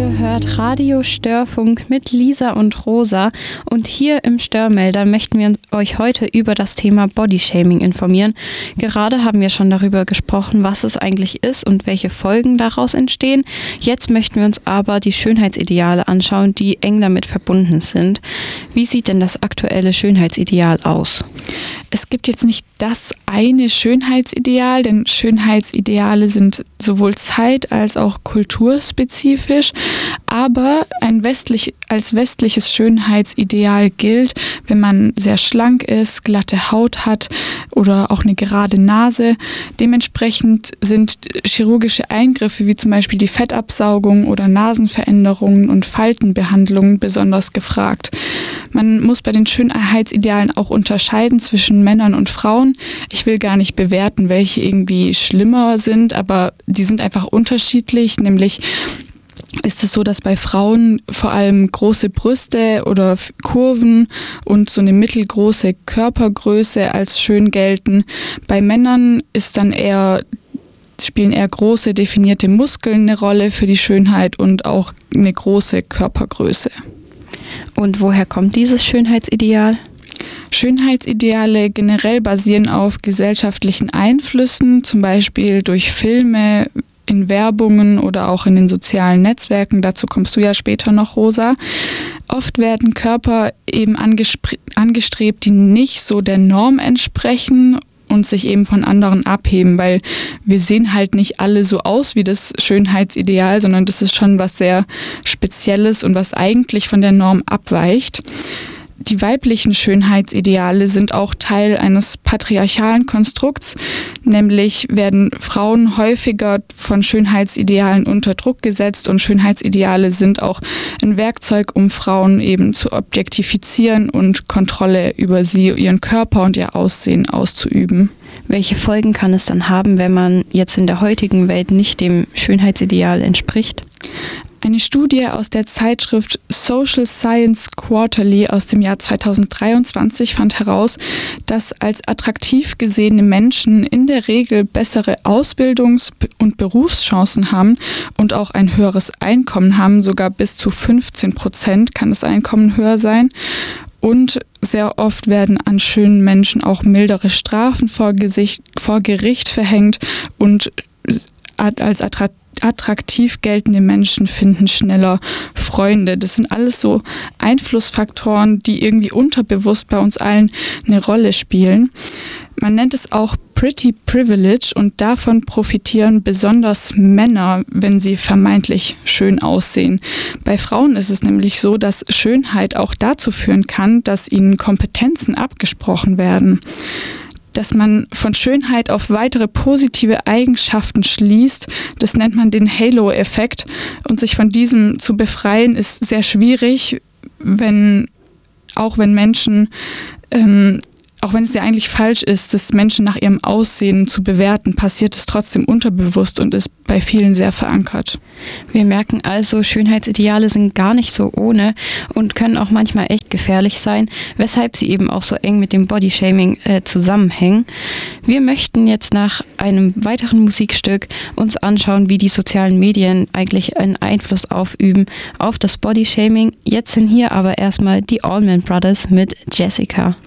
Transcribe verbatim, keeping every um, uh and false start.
Ihr hört Radio Störfunk mit Lisa und Rosa und hier im Störmelder möchten wir euch heute über das Thema Bodyshaming informieren. Gerade haben wir schon darüber gesprochen, was es eigentlich ist und welche Folgen daraus entstehen. Jetzt möchten wir uns aber die Schönheitsideale anschauen, die eng damit verbunden sind. Wie sieht denn das aktuelle Schönheitsideal aus? Es gibt jetzt nicht das eine Schönheitsideal, denn Schönheitsideale sind sowohl zeit- als auch kulturspezifisch. Aber ein westlich, als westliches Schönheitsideal gilt, wenn man sehr schlank ist, glatte Haut hat oder auch eine gerade Nase. Dementsprechend sind chirurgische Eingriffe wie zum Beispiel die Fettabsaugung oder Nasenveränderungen und Faltenbehandlungen besonders gefragt. Man muss bei den Schönheitsidealen auch unterscheiden zwischen Männern und Frauen. Ich will gar nicht bewerten, welche irgendwie schlimmer sind, aber die sind einfach unterschiedlich, nämlich ist es so, dass bei Frauen vor allem große Brüste oder Kurven und so eine mittelgroße Körpergröße als schön gelten. Bei Männern ist dann eher, spielen eher große definierte Muskeln eine Rolle für die Schönheit und auch eine große Körpergröße. Und woher kommt dieses Schönheitsideal? Schönheitsideale generell basieren auf gesellschaftlichen Einflüssen, zum Beispiel durch Filme, in Werbungen oder auch in den sozialen Netzwerken. Dazu kommst du ja später noch, Rosa. Oft werden Körper eben angespre- angestrebt, die nicht so der Norm entsprechen und sich eben von anderen abheben, weil wir sehen halt nicht alle so aus wie das Schönheitsideal, sondern das ist schon was sehr Spezielles und was eigentlich von der Norm abweicht. Die weiblichen Schönheitsideale sind auch Teil eines patriarchalen Konstrukts, nämlich werden Frauen häufiger von Schönheitsidealen unter Druck gesetzt und Schönheitsideale sind auch ein Werkzeug, um Frauen eben zu objektifizieren und Kontrolle über sie, ihren Körper und ihr Aussehen auszuüben. Welche Folgen kann es dann haben, wenn man jetzt in der heutigen Welt nicht dem Schönheitsideal entspricht? Eine Studie aus der Zeitschrift Social Science Quarterly aus dem Jahr zweitausenddreiundzwanzig fand heraus, dass als attraktiv gesehene Menschen in der Regel bessere Ausbildungs- und Berufschancen haben und auch ein höheres Einkommen haben, sogar bis zu fünfzehn Prozent kann das Einkommen höher sein. Und sehr oft werden an schönen Menschen auch mildere Strafen vor, Gesicht, vor Gericht verhängt und als attraktiv attraktiv geltende Menschen finden schneller Freunde. Das sind alles so Einflussfaktoren, die irgendwie unterbewusst bei uns allen eine Rolle spielen. Man nennt es auch Pretty Privilege und davon profitieren besonders Männer, wenn sie vermeintlich schön aussehen. Bei Frauen ist es nämlich so, dass Schönheit auch dazu führen kann, dass ihnen Kompetenzen abgesprochen werden. Dass man von Schönheit auf weitere positive Eigenschaften schließt, das nennt man den Halo-Effekt. Und sich von diesem zu befreien, ist sehr schwierig, wenn, auch wenn Menschen, ähm, auch wenn es ja eigentlich falsch ist, das Menschen nach ihrem Aussehen zu bewerten, passiert es trotzdem unterbewusst und ist bei vielen sehr verankert. Wir merken also, Schönheitsideale sind gar nicht so ohne und können auch manchmal echt gefährlich sein, weshalb sie eben auch so eng mit dem Bodyshaming äh, zusammenhängen. Wir möchten jetzt nach einem weiteren Musikstück uns anschauen, wie die sozialen Medien eigentlich einen Einfluss aufüben auf das Bodyshaming. Jetzt sind hier aber erstmal die Allman Brothers mit Jessica.